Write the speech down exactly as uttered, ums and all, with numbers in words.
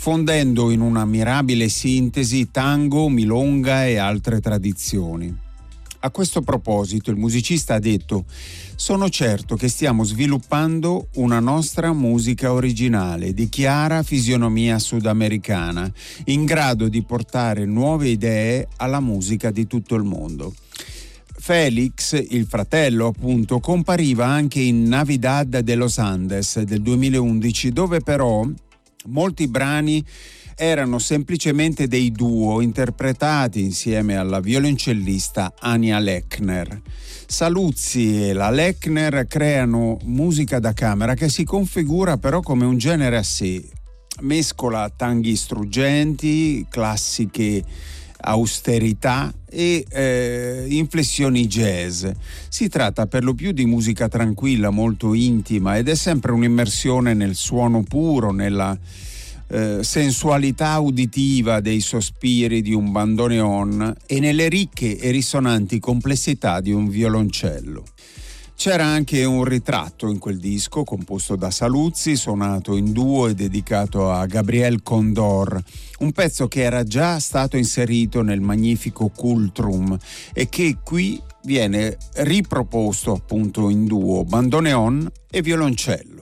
fondendo in una mirabile sintesi tango, milonga e altre tradizioni. A questo proposito il musicista ha detto: «Sono certo che stiamo sviluppando una nostra musica originale, di chiara fisionomia sudamericana, in grado di portare nuove idee alla musica di tutto il mondo». Felix, il fratello appunto, compariva anche in Navidad de los Andes del duemilaundici, dove però molti brani erano semplicemente dei duo interpretati insieme alla violoncellista Anja Lechner. Saluzzi e la Lechner creano musica da camera che si configura però come un genere a sé. Mescola tanghi struggenti, classiche austerità e eh, inflessioni jazz. Si tratta per lo più di musica tranquilla, molto intima, ed è sempre un'immersione nel suono puro, nella eh, sensualità uditiva dei sospiri di un bandoneon e nelle ricche e risonanti complessità di un violoncello. C'era anche un ritratto in quel disco, composto da Saluzzi, suonato in duo e dedicato a Gabriel Condor, un pezzo che era già stato inserito nel magnifico Cultrum e che qui viene riproposto appunto in duo, bandoneon e violoncello.